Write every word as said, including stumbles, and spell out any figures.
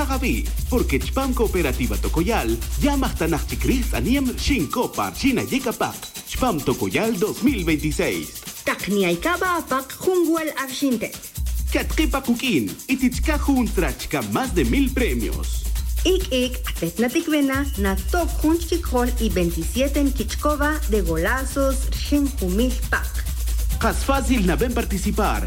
Pagaví, porque Chpam Cooperativa Tocoyal llama hasta Nachikris Aniem Shinkopar China Yekapak. Chpam Tocoyal dos mil veintiséis. Takniaikaba apak Jungual Avshintet. Katkepa Kukin, Itichka un Trachka más de mil premios. Ik ik atetna tikvena na top hunchkikol y veintisiete en Kichkova de golazos Shinjumil Pak. Has fácil na ven participar.